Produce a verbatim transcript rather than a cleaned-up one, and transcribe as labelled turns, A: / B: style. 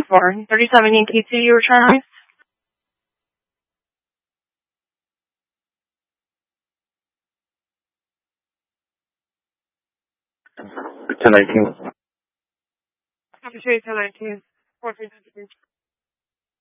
A: for. thirty-seven Yankee two, you return.
B: ten nineteen.
A: Copy two, ten nineteen. four three